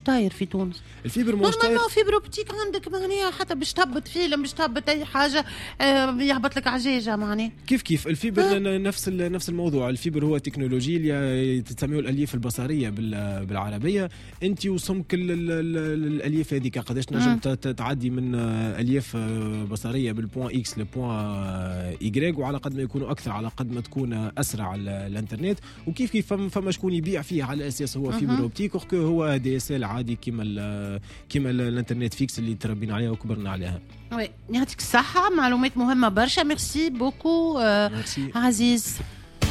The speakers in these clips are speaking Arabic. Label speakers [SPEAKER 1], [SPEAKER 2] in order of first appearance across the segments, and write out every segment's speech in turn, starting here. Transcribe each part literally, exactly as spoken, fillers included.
[SPEAKER 1] طاير في تونس.
[SPEAKER 2] الفيبر مش طاير.
[SPEAKER 1] نورمالمون فيبر اوبتيك عندك معناها حتى باش تهبط فيلم باش تهبط اي حاجه آه يهبط لك عجاجه معناها.
[SPEAKER 2] كيف كيف الفيبر أه؟ نفس نفس الموضوع. الفيبر هو تكنولوجيا اللي تسميه الالياف البصريه بالعربيه. انت وسمك الالياف هذيك قداش تنجم تعدي من الياف بصريه بالبوان اكس لبوان ايغريك، وعلى قد ما يكونوا اكثر على قد ما تكون اسرع الانترنت. وكيف كيف فما شكون يبيع فيه على اساس هو فيبر اوبتيك وكو هو دي اس ال عادي كيما كيما الانترنت فيكس اللي تربينا عليها وكبرنا عليها.
[SPEAKER 1] وي يعطيك الصحه، معلومات مهمه برشا. ميرسي بوكو آه عزيز.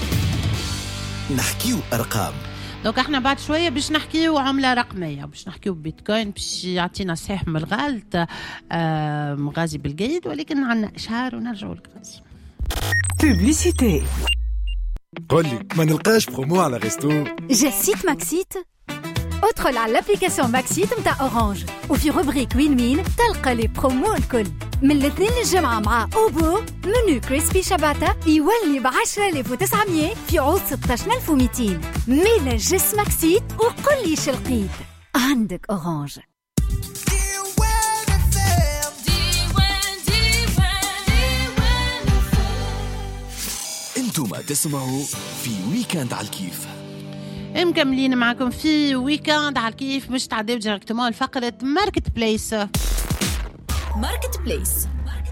[SPEAKER 3] نحكيو ارقام.
[SPEAKER 1] دونك احنا بعد شويه باش نحكيو عمله رقميه، باش نحكيو بيتكوين، باش يعطينا صحيح من الغلط آه مغازي بالجيد، ولكن عندنا اشهار ونرجعوا لك غازي.
[SPEAKER 4] بوبليسيتي.
[SPEAKER 3] قولي ما نلقاش برومو على غيستو.
[SPEAKER 5] جا سيت ماكسيت. ادخل على الابليكاسيون ماكسيت متاع اورانج وفي روبريك وين وين تلقى لي برومو الكل. من الاثنين للجمعة مع اوبو منو كريسبي شباتا يولي ب عشرة آلاف وتسعمية في عوض ستة عشر ألف ومئتين. ميلا جس ماكسيت وقل لي شلقيت عندك اورانج.
[SPEAKER 3] انتم تسمعوا في ويكاند على الكيف.
[SPEAKER 1] مكملين معكم في ويكاند على الكيف. مش تعديو ديريكتومون لفقرة ماركت بليس.
[SPEAKER 5] ماركت بليس.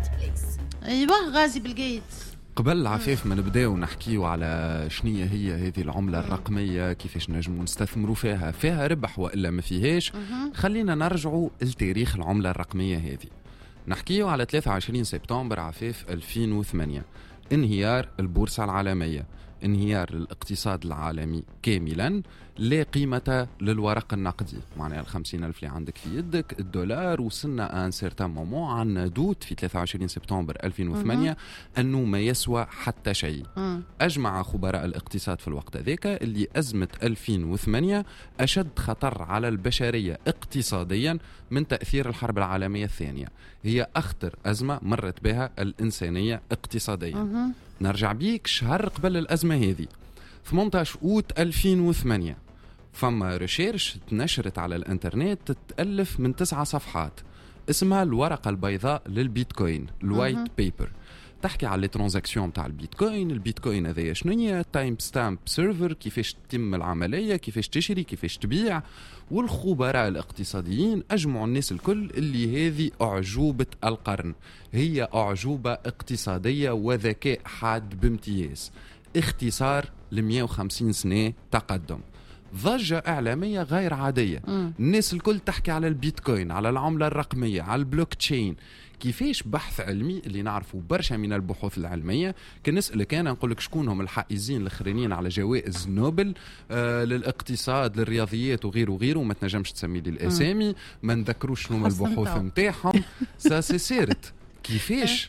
[SPEAKER 1] ايوه غازي بالجيت.
[SPEAKER 6] قبل عفيف ما نبداو نحكيو على شنية هي هذه العملة الرقمية، كيفاش نجمو نستثمروا فيها، فيها ربح وإلا ما فيهاش. خلينا نرجعوا لتاريخ العملة الرقمية هذه. نحكيو على ثلاثة وعشرين سبتمبر عفيف ألفين وثمانية، انهيار البورصة العالمية، انهيار الاقتصاد العالمي كاملا، لا قيمة للورق النقدي. معناها الخمسين ألف اللي عندك في يدك، الدولار، وصلنا ان سيرتان مومون عنا دوت في ثلاثة وعشرين سبتمبر ألفين وثمانية أنه ما يسوى حتى شيء. أجمع خبراء الاقتصاد في الوقت ذاك اللي أزمة ألفين وثمانية أشد خطر على البشرية اقتصاديا من تأثير الحرب العالمية الثانية. هي أخطر أزمة مرت بها الإنسانية اقتصاديا. نرجع بيك شهر قبل الأزمة هذه ثمانية عشر أوت ألفين وثمانية، فما ريشيرش تنشرت على الانترنت تتألف من تسعة صفحات اسمها الورقة البيضاء للبيتكوين، الوايت بيبر. تحكي على الترانزاكسيون تاع البيتكوين. البيتكوين هذايا شنو هي؟ تايم ستامب سيرفر، كيفاش تتم العملية، كيفاش تشري، كيفاش تبيع. والخبراء الاقتصاديين أجمعوا الناس الكل اللي هذه أعجوبة القرن، هي أعجوبة اقتصادية وذكاء حاد بامتياز، اختصار ل مئة وخمسين سنة تقدم، ضجة إعلامية غير عادية. م. الناس الكل تحكي على البيتكوين، على العملة الرقمية، على البلوك تشين. كيفاش بحث علمي اللي نعرفوا برشا من البحوث العلمية. كنسألك أنا نقول لك شكون هم الحائزين الأخرين على جوائز نوبل آه للاقتصاد للرياضيات وغيره وغيره، ما تنجمش تسمي لي الأسامي، ما نذكروش شنو البحوث متاعهم. سا سيرت كيفاش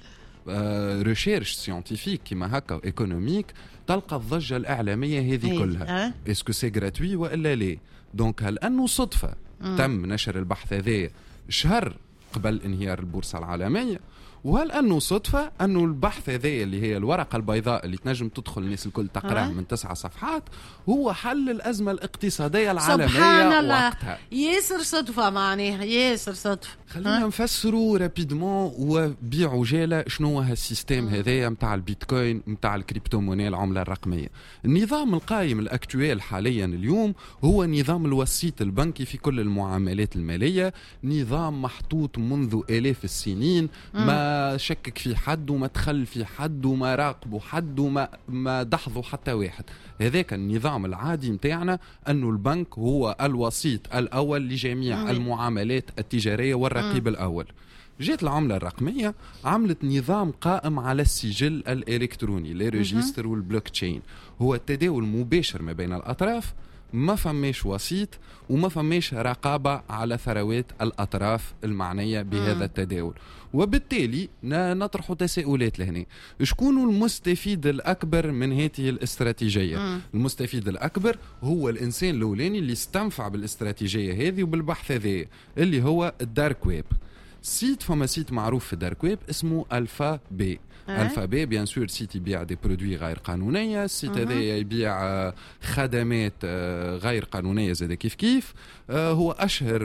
[SPEAKER 6] آه ريشيرش سيانتيفيك كيما هكا ايكونوميك تلقى الضجة الإعلامية هذه كلها. اسكو سي غراتوي وإلا لا؟ دونك هل أنه صدفة مم. تم نشر البحث هذا شهر قبل انهيار البورصة العالمية؟ وهل أنه صدفة أنه البحث هذا اللي هي الورقة البيضاء اللي تنجم تدخل الناس الكل تقرأ من تسعة صفحات هو حل الأزمة الاقتصادية العالمية؟
[SPEAKER 1] سبحان الله،
[SPEAKER 6] وقتها
[SPEAKER 1] ياسر صدفة معناها، ياسر صدفة.
[SPEAKER 6] خلينا نفسروا رابيدمون وبعجالة شنو هو السيستم هذايا متاع البيتكوين متاع الكريبتومونية العملة الرقمية. النظام القائم الأكتويل حاليا اليوم هو نظام الوسيط البنكي في كل المعاملات المالية، نظام محطوط منذ آلاف السنين، ما شكك في حد وما تخل في حد وما راقبوا حد وما ما دحضوا حتى واحد. هذاك النظام العادي متاعنا أنه البنك هو الوسيط الأول لجميع مم. المعاملات التجارية والرقيب مم. الأول. جات العملة الرقمية عملت نظام قائم على السجل الإلكتروني، لي ريجيستر والبلوك تشين، هو التداول المباشر ما بين الأطراف، ما فماش وسيط وما فماش رقابة على ثروات الأطراف المعنية بهذا التداول. وبالتالي نطرح تساؤلات لهنا، شكون المستفيد الأكبر من هذه الاستراتيجية؟ مم. المستفيد الأكبر هو الإنسان الأولاني اللي استنفع بالاستراتيجية هذه وبالبحث هذا اللي هو الدارك ويب. سيت فما سيت معروف في الدارك ويب اسمه ألفا بي. أه؟ ألفا بي بيان سور سيت يبيع دي برودوي غير قانونية، السيت هذا أه. يبيع خدمات غير قانونية زي كيف كيف. هو أشهر